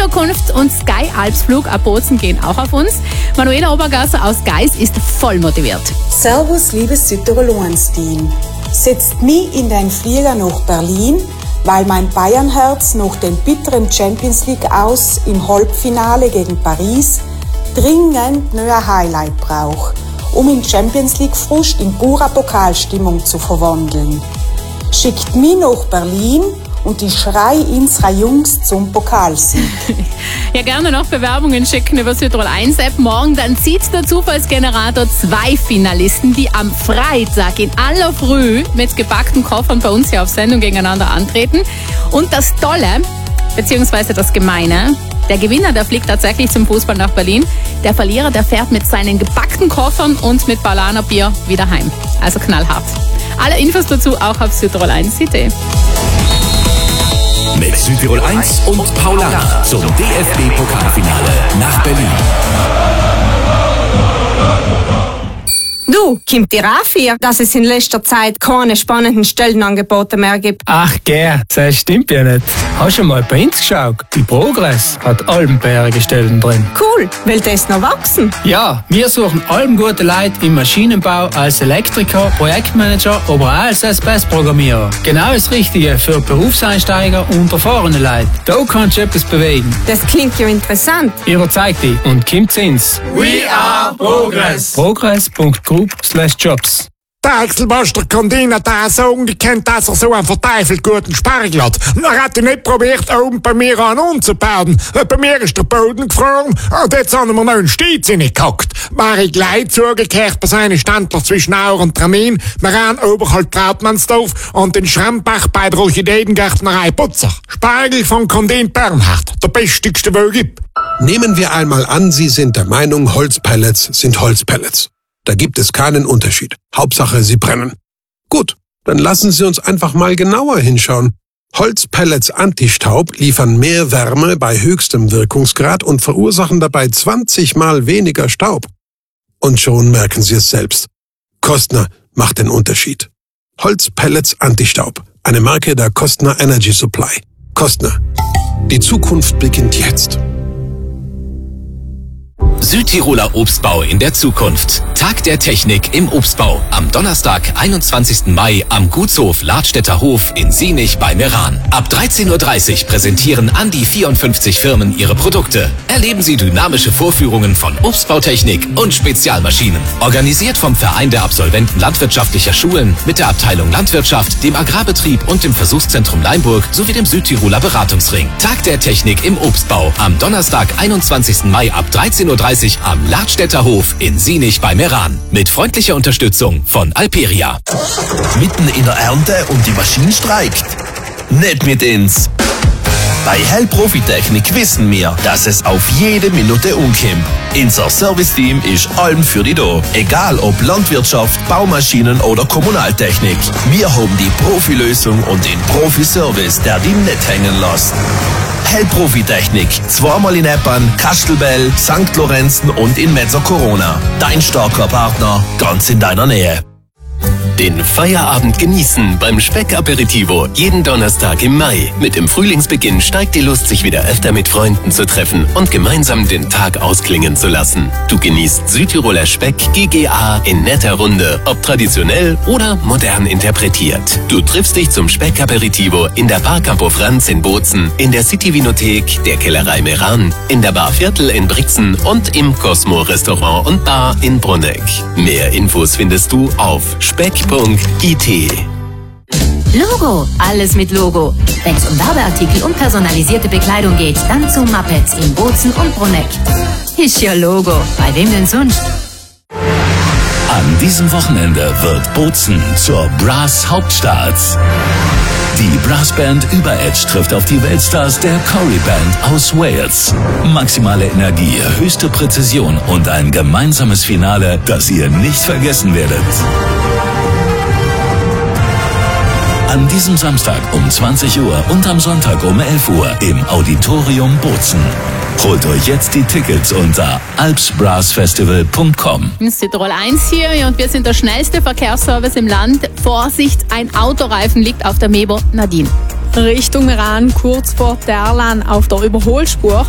Unterkunft und Sky Alpsflug ab Bozen gehen auch auf uns. Manuela Obergasser aus Geis ist voll motiviert. Servus, liebes Südtirol 1-Team. Setzt mich in den Flieger nach Berlin, weil mein Bayernherz nach dem bitteren Champions League aus im Halbfinale gegen Paris dringend neuer Highlight braucht, um in Champions League Frust in purer Pokalstimmung zu verwandeln. Schickt mich nach Berlin und ich schrei unsere Jungs zum Pokalsieg. Ja, gerne noch Bewerbungen schicken über Südtirol 1 App. Morgen dann zieht der Zufallsgenerator 2 Finalisten, die am Freitag in aller Früh mit gepackten Koffern bei uns hier auf Sendung gegeneinander antreten. Und das Tolle, beziehungsweise das Gemeine, der Gewinner, der fliegt tatsächlich zum Fußball nach Berlin. Der Verlierer, der fährt mit seinen gepackten Koffern und mit Paulaner Bier wieder heim. Also knallhart. Alle Infos dazu auch auf südtirol1.de. Mit Südtirol 1 und Paulaner zum DFB-Pokalfinale nach Berlin. Du, kommt dir auch vor, dass es in letzter Zeit keine spannenden Stellenangebote mehr gibt? Ach gell, das stimmt ja nicht. Hast du mal bei uns geschaut? Die Progress hat albenbärige Stellen drin. Cool, will das noch wachsen? Ja, wir suchen gute Leute im Maschinenbau als Elektriker, Projektmanager, aber auch als SPS-Programmierer. Genau das Richtige für Berufseinsteiger und erfahrene Leute. Da kannst du etwas bewegen. Das klingt ja interessant. Überzeug dich und kommt zu uns. We are Progress. Progress.group/jobs. Der Axelbuster Condina hat auch so umgekannt, dass er so einen verteufelt guten Spargel hat. Er hat ihn nicht probiert, oben bei mir an umzubauen. Bei mir ist der Boden gefroren und jetzt haben wir noch einen Stiez reingehackt. War ich gleich zugekehrt bei seinen Ständler zwischen Auer und Tramin, Meran oberhalb Trautmannsdorf und in Schrambach bei der Orchideengärtnerei Putzer. Spargel von Condin Bernhard, der bestigste, wo es gibt. Nehmen wir einmal an, Sie sind der Meinung, Holzpellets sind Holzpellets. Da gibt es keinen Unterschied. Hauptsache, sie brennen. Gut, dann lassen Sie uns einfach mal genauer hinschauen. Holzpellets Antistaub liefern mehr Wärme bei höchstem Wirkungsgrad und verursachen dabei 20 Mal weniger Staub. Und schon merken Sie es selbst. Kostner macht den Unterschied. Holzpellets Antistaub. Eine Marke der Kostner Energy Supply. Kostner. Die Zukunft beginnt jetzt. Südtiroler Obstbau in der Zukunft. Tag der Technik im Obstbau. Am Donnerstag, 21. Mai am Gutshof Ladstätter Hof in Sienich bei Meran. Ab 13:30 Uhr präsentieren an die 54 Firmen ihre Produkte. Erleben Sie dynamische Vorführungen von Obstbautechnik und Spezialmaschinen. Organisiert vom Verein der Absolventen landwirtschaftlicher Schulen mit der Abteilung Landwirtschaft, dem Agrarbetrieb und dem Versuchszentrum Leimburg sowie dem Südtiroler Beratungsring. Tag der Technik im Obstbau. Am Donnerstag, 21. Mai ab 13:30 Uhr am Ladstätter Hof in Sienich bei Meran. Mit freundlicher Unterstützung von Alperia. Mitten in der Ernte und die Maschine streikt. Nicht mit uns. Bei Hell Profitechnik wissen wir, dass es auf jede Minute umkommt. Unser Serviceteam ist allem für die da. Egal ob Landwirtschaft, Baumaschinen oder Kommunaltechnik. Wir haben die Profilösung und den Profiservice, der die nicht hängen lässt. Hell Profitechnik, zweimal in Eppern, Kastelbell, St. Lorenzen und in Mezzo Corona. Dein starker Partner, ganz in deiner Nähe. Den Feierabend genießen beim Speck-Aperitivo jeden Donnerstag im Mai. Mit dem Frühlingsbeginn steigt die Lust, sich wieder öfter mit Freunden zu treffen und gemeinsam den Tag ausklingen zu lassen. Du genießt Südtiroler Speck GGA in netter Runde, ob traditionell oder modern interpretiert. Du triffst dich zum Speck-Aperitivo in der Bar Campo Franz in Bozen, in der City-Vinothek, der Kellerei Meran, in der Bar Viertel in Brixen und im Cosmo Restaurant und Bar in Brunneck. Mehr Infos findest du auf speck.it. Logo, alles mit Logo. Wenn es um Werbeartikel und personalisierte Bekleidung geht, dann zu Muppets in Bozen und Brunneck. Ist ja Logo, bei wem denn sonst? An diesem Wochenende wird Bozen zur Brass Hauptstadt. Die Brassband Überedge trifft auf die Weltstars der Corrie Band aus Wales. Maximale Energie, höchste Präzision und ein gemeinsames Finale, das ihr nicht vergessen werdet. An diesem Samstag um 20 Uhr und am Sonntag um 11 Uhr im Auditorium Bozen. Holt euch jetzt die Tickets unter alpsbrassfestival.com. Südtirol 1 hier und wir sind der schnellste Verkehrsservice im Land. Vorsicht, ein Autoreifen liegt auf der Mebo. Nadine. Richtung Meran, kurz vor Terlan auf der Überholspur.